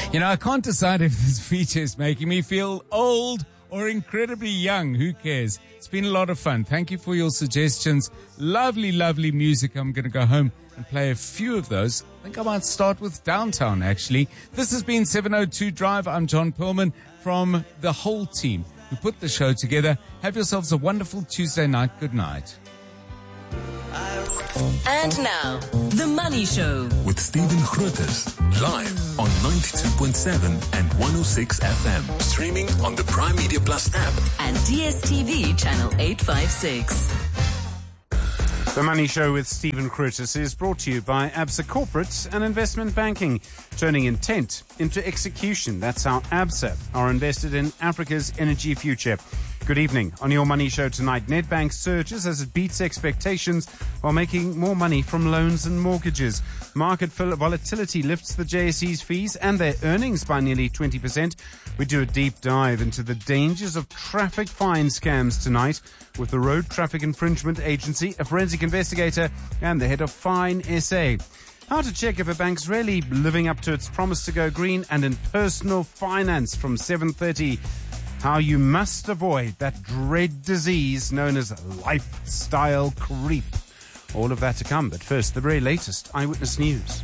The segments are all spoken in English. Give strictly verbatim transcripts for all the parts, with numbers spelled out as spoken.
You know, I can't decide if this feature is making me feel old or incredibly young. Who cares? It's been a lot of fun. Thank you for your suggestions. Lovely, lovely music. I'm going to go home and play a few of those. I think I might start with Downtown, actually. This has been seven oh two Drive. I'm John Perlman from the whole team who put the show together. Have yourselves a wonderful Tuesday night. Good night. And now, The Money Show with Stephen Grootes, live on ninety-two point seven and one oh six F M, streaming on the Prime Media Plus app and D S T V channel eight fifty-six. The Money Show with Stephen Grootes is brought to you by Absa Corporates and Investment Banking, turning intent into execution. That's how Absa are invested in Africa's energy future. Good evening. On your Money Show tonight, Nedbank surges as it beats expectations while making more money from loans and mortgages. Market volatility lifts the J S E's fees and their earnings by nearly twenty percent. We do a deep dive into the dangers of traffic fine scams tonight with the Road Traffic Infringement Agency, a forensic investigator, and the head of Fine S A. How to check if a bank's really living up to its promise to go green, and in personal finance from seven thirty. How you must avoid that dread disease known as lifestyle creep. All of that to come, but first, the very latest Eyewitness News.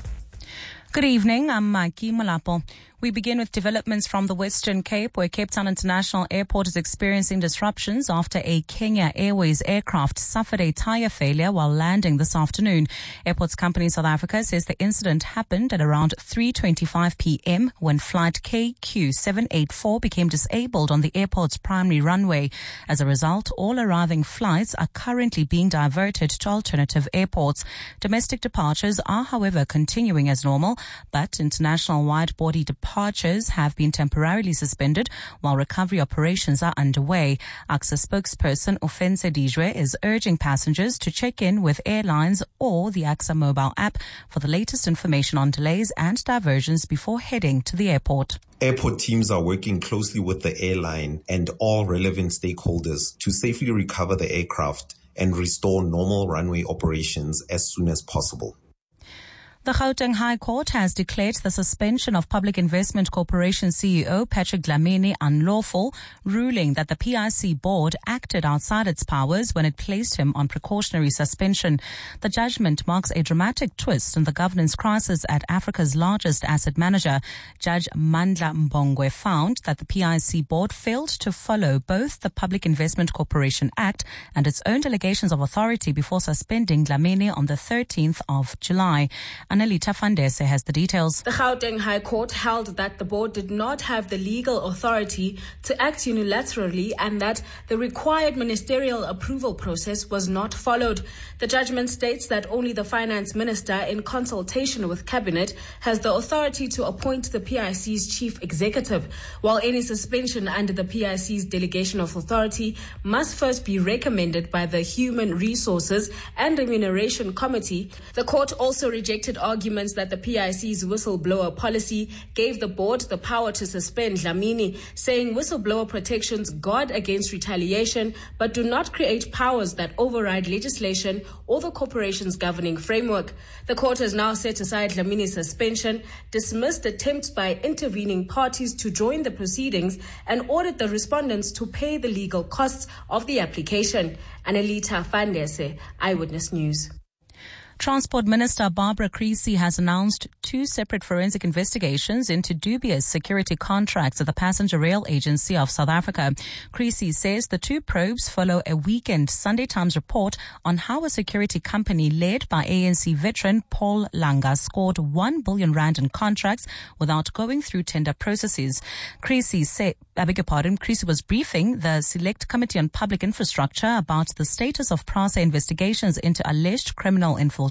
Good evening, I'm Mikey Malapo. We begin with developments from the Western Cape, where Cape Town International Airport is experiencing disruptions after a Kenya Airways aircraft suffered a tire failure while landing this afternoon. Airports Company South Africa says the incident happened at around three twenty-five p.m. when flight K Q seven eighty-four became disabled on the airport's primary runway. As a result, all arriving flights are currently being diverted to alternative airports. Domestic departures are, however, continuing as normal, but international wide-body departures Departures have been temporarily suspended while recovery operations are underway. A X A spokesperson Ofense Dijwe is urging passengers to check in with airlines or the A X A mobile app for the latest information on delays and diversions before heading to the airport. Airport teams are working closely with the airline and all relevant stakeholders to safely recover the aircraft and restore normal runway operations as soon as possible. The Gauteng High Court has declared the suspension of Public Investment Corporation C E O Patrick Dlamini unlawful, ruling that the P I C board acted outside its powers when it placed him on precautionary suspension. The judgment marks a dramatic twist in the governance crisis at Africa's largest asset manager. Judge Mandla Mbongwe found that the P I C board failed to follow both the Public Investment Corporation Act and its own delegations of authority before suspending Dlamini on the thirteenth of July. Annelita Fandese has the details. The Gauteng High Court held that the board did not have the legal authority to act unilaterally and that the required ministerial approval process was not followed. The judgment states that only the finance minister, in consultation with cabinet, has the authority to appoint the P I C's chief executive, while any suspension under the P I C's delegation of authority must first be recommended by the Human Resources and Remuneration Committee. The court also rejected arguments that the P I C's whistleblower policy gave the board the power to suspend Dlamini, saying whistleblower protections guard against retaliation but do not create powers that override legislation or the corporation's governing framework. The court has now set aside Dlamini's suspension, dismissed attempts by intervening parties to join the proceedings, and ordered the respondents to pay the legal costs of the application. Annelita Fandese, Eyewitness News. Transport Minister Barbara Creecy has announced two separate forensic investigations into dubious security contracts at the Passenger Rail Agency of South Africa. Creecy says the two probes follow a weekend Sunday Times report on how a security company led by A N C veteran Paul Langa scored one billion rand in contracts without going through tender processes. Creecy said, I beg your pardon, Creecy was briefing the Select Committee on Public Infrastructure about the status of PRASA investigations into alleged criminal infiltration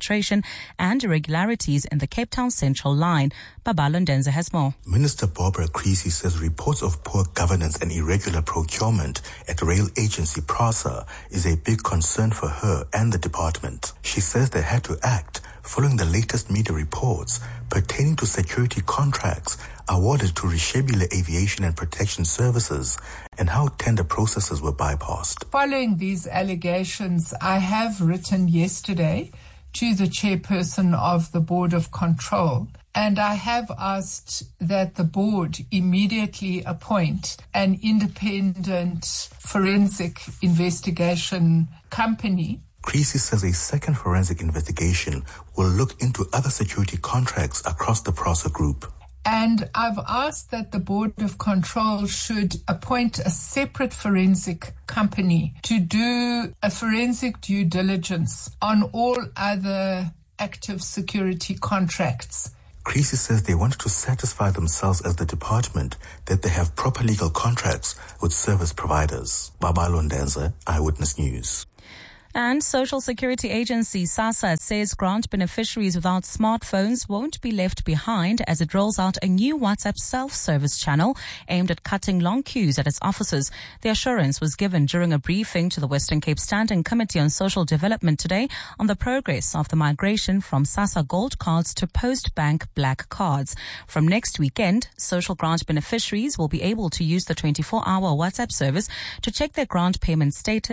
and irregularities in the Cape Town Central Line. Babalo Ndenze has more. Minister Barbara Creecy says reports of poor governance and irregular procurement at rail agency PRASA is a big concern for her and the department. She says they had to act following the latest media reports pertaining to security contracts awarded to Rishebile Aviation and Protection Services and how tender processes were bypassed. Following these allegations, I have written yesterday to the chairperson of the Board of Control And I have asked that the board immediately appoint an independent forensic investigation company. Creasy says a second forensic investigation will look into other security contracts across the Prosser Group. And I've asked that the Board of Control should appoint a separate forensic company to do a forensic due diligence on all other active security contracts. Creasy says they want to satisfy themselves as the department that they have proper legal contracts with service providers. Babalo Ndenza, Eyewitness News. And Social Security Agency SASSA says grant beneficiaries without smartphones won't be left behind as it rolls out a new WhatsApp self-service channel aimed at cutting long queues at its offices. The assurance was given during a briefing to the Western Cape Standing Committee on Social Development today on the progress of the migration from SASSA Gold cards to Postbank Black cards. From next weekend, social grant beneficiaries will be able to use the twenty-four hour WhatsApp service to check their grant payment status